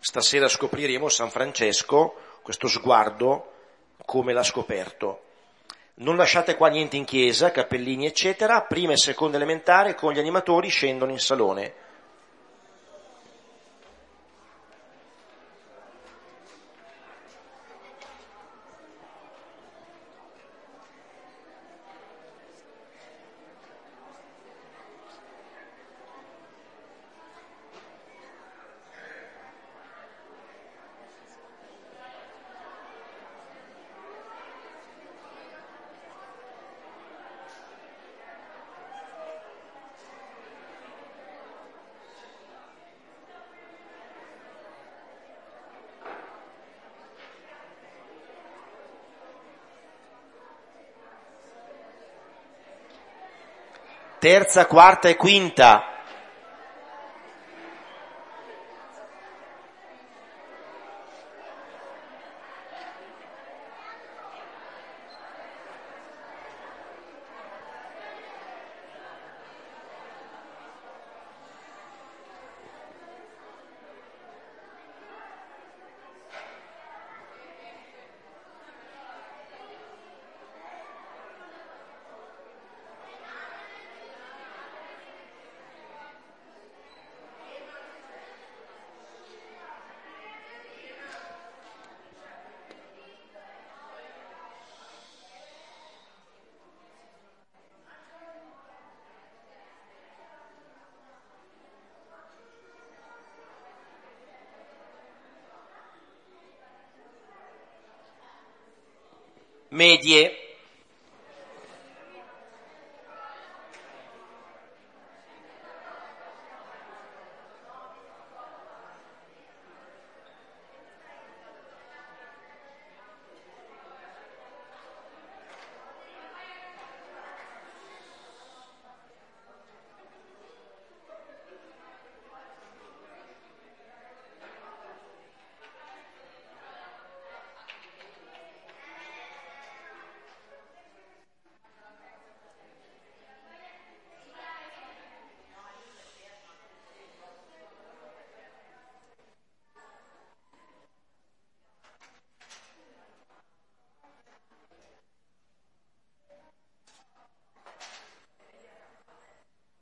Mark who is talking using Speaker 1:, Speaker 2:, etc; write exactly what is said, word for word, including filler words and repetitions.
Speaker 1: stasera scopriremo San Francesco, questo sguardo, come l'ha scoperto. Non lasciate qua niente in chiesa, cappellini eccetera, prima e seconda elementare con gli animatori scendono in salone. Terza, quarta e quinta. Medie.